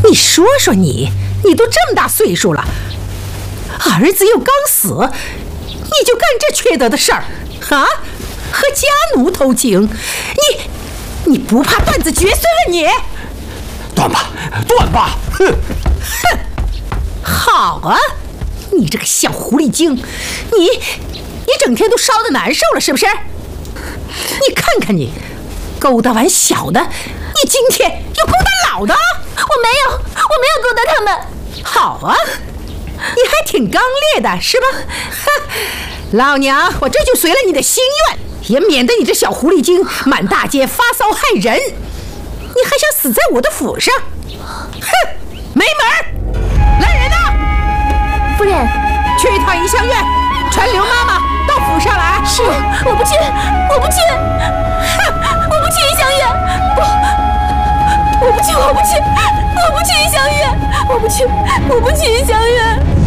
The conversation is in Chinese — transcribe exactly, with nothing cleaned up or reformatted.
你说说你，你都这么大岁数了，儿子又刚死，你就干这缺德的事儿啊？和家奴偷情，你你不怕断子绝孙了你？ 断吧，断吧！哼哼，好啊，你这个小狐狸精，你你整天都烧得难受了是不是？你看看你，勾搭完小的，你今天又勾搭老的。 我没有，我没有勾搭他们。 好啊，你还挺刚烈的是吧？哼，老娘我这就随了你的心愿，也免得你这小狐狸精满大街发骚害人。你还想死在我的府上？哼，没门儿！来人呐！ 夫人， 去一趟怡香院，传刘妈妈到府上来。 是，我不去，我不去，哼，我不去怡香院，不，我不去，我不去，我不去怡香院，我不去，我不去怡香院。